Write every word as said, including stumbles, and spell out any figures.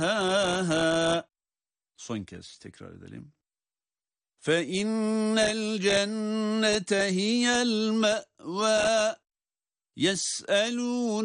Son kez tekrar edelim. فَإِنَّ الْجَنَّةَ هِيَ الْمَأْوَى يَسْأَلُونَ